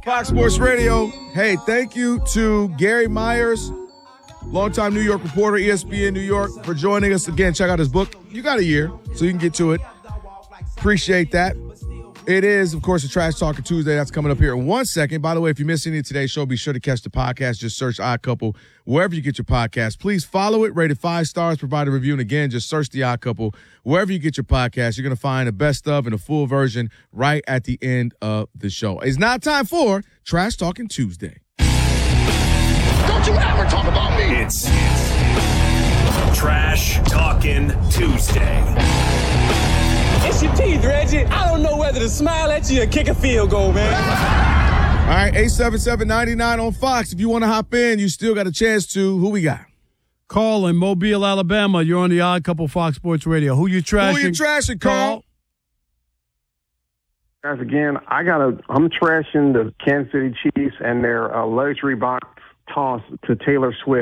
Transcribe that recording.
Fox Sports Radio. Hey, thank you to Gary Myers, longtime New York reporter, ESPN New York, for joining us again. Check out his book. You got a year, so you can get to it. Appreciate that. It is, of course, a Trash Talker Tuesday. That's coming up here in 1 second. By the way, if you missed any of today's show, be sure to catch the podcast. Just search Odd Couple wherever you get your podcast. Please follow it. Rate it 5 stars. Provide a review. And again, just search The Odd Couple wherever you get your podcast. You're going to find the best of and a full version right at the end of the show. It's now time for Trash Talking Tuesday. Don't you ever talk about me. It's Trash Talking Tuesday. It's your teeth, Reggie. I don't know whether to smile at you or kick a field goal, man. All right, 877-99 on Fox. If you want to hop in, you still got a chance to. Who we got? Carl in Mobile, Alabama. You're on the Odd Couple Fox Sports Radio. Who you trashing? Carl? Guys, again, I'm trashing the Kansas City Chiefs and their luxury box toss to Taylor Swift.